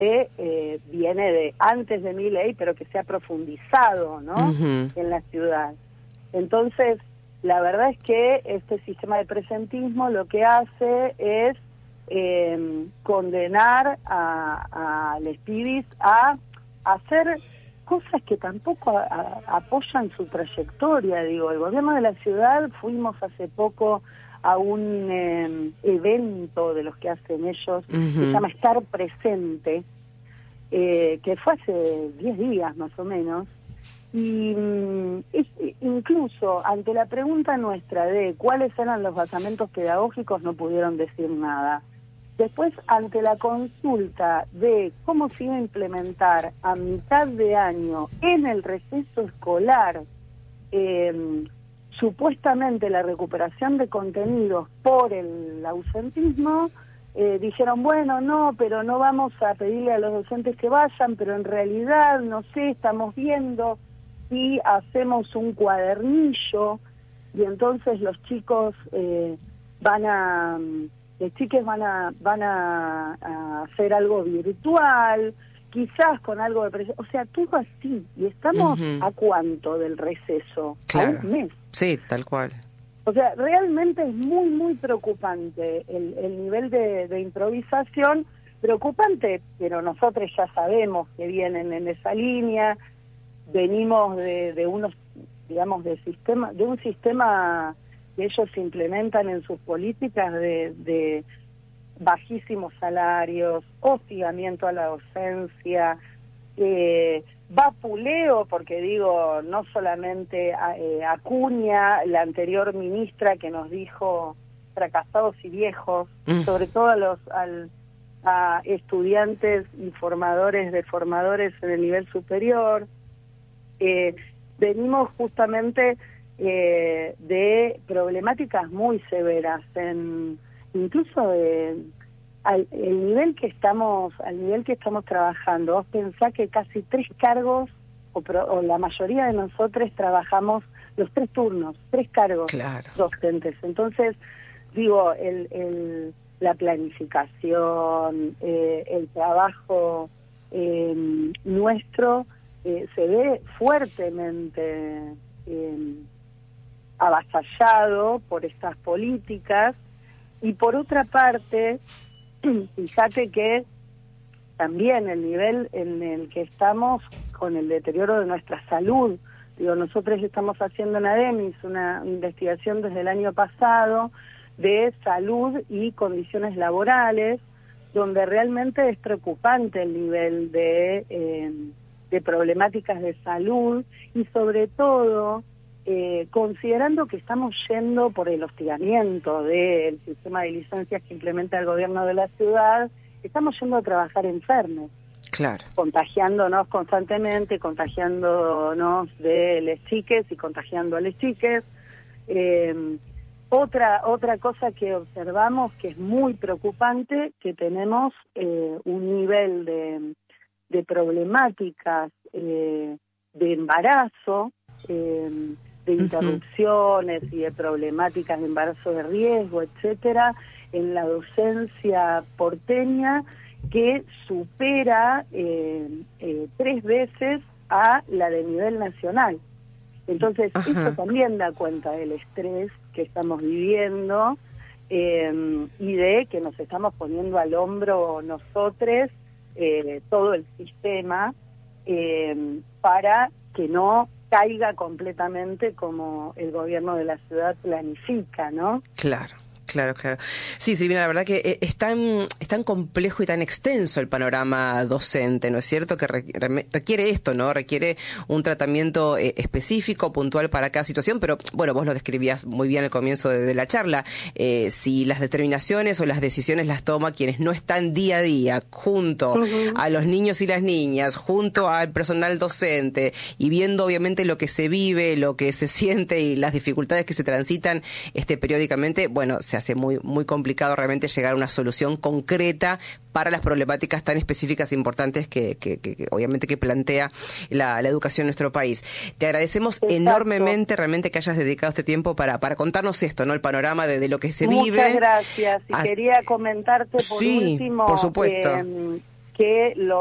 que viene de antes de Milei, pero que se ha profundizado, ¿no? En la ciudad. Entonces, la verdad es que este sistema de presentismo lo que hace es condenar a les pibis a hacer cosas que tampoco apoyan su trayectoria. Digo, el gobierno de la ciudad, fuimos hace poco a un evento de los que hacen ellos, se llama Estar Presente, que fue hace 10 días más o menos, y incluso ante la pregunta nuestra de cuáles eran los basamentos pedagógicos no pudieron decir nada. Después, ante la consulta de cómo se iba a implementar a mitad de año en el receso escolar supuestamente la recuperación de contenidos por el ausentismo, dijeron, bueno, no, pero no vamos a pedirle a los docentes que vayan, pero en realidad, no sé, estamos viendo si hacemos un cuadernillo y entonces los chicos los chiques van a hacer algo virtual, quizás con algo de presión, o sea, todo así, y estamos ¿a cuánto del receso? Claro. A un mes. Sí, tal cual. O sea, realmente es muy, muy preocupante el nivel de improvisación, preocupante, pero nosotros ya sabemos que vienen en esa línea, venimos de unos, digamos, de un sistema que ellos implementan en sus políticas de bajísimos salarios, hostigamiento a la docencia, vapuleo, porque digo, no solamente Acuña, la anterior ministra que nos dijo fracasados y viejos, sobre todo a estudiantes y formadores de formadores en el nivel superior. Venimos justamente de problemáticas muy severas, incluso al nivel que estamos trabajando. Vos pensás que casi 3 cargos, o la mayoría de nosotros trabajamos los 3 turnos, 3 cargos docentes. Entonces, digo, la planificación, el trabajo nuestro se ve fuertemente avasallado por estas políticas. Y por otra parte, fíjate que también el nivel en el que estamos con el deterioro de nuestra salud, digo, nosotros estamos haciendo en ADEMIS una investigación desde el año pasado de salud y condiciones laborales, donde realmente es preocupante el nivel de problemáticas de salud y sobre todo considerando que estamos yendo por el hostigamiento del sistema de licencias que implementa el gobierno de la ciudad, estamos yendo a trabajar enfermos. Claro. Contagiándonos constantemente, contagiándonos de les chiques y contagiando a les chiques. Otra cosa que observamos que es muy preocupante, que tenemos un nivel de problemáticas de embarazo, de interrupciones y de problemáticas de embarazo de riesgo, etcétera, en la docencia porteña, que supera 3 veces a la de nivel nacional. Entonces, esto también da cuenta del estrés que estamos viviendo y de que nos estamos poniendo al hombro nosotros, todo el sistema, para que no caiga completamente como el gobierno de la ciudad planifica, ¿no? Claro. Claro. Sí, Silvina, la verdad que es tan complejo y tan extenso el panorama docente, ¿no es cierto? Que requiere esto, ¿no? Requiere un tratamiento específico, puntual para cada situación, pero bueno, vos lo describías muy bien al comienzo de la charla. Si las determinaciones o las decisiones las toma quienes no están día a día junto a los niños y las niñas, junto al personal docente y viendo obviamente lo que se vive, lo que se siente y las dificultades que se transitan periódicamente, bueno, se hace muy, muy complicado realmente llegar a una solución concreta para las problemáticas tan específicas e importantes que obviamente que plantea la educación en nuestro país. Te agradecemos enormemente realmente que hayas dedicado este tiempo para contarnos esto, ¿no? El panorama de lo que se vive. Muchas gracias. Y quería comentarte por último por supuesto. que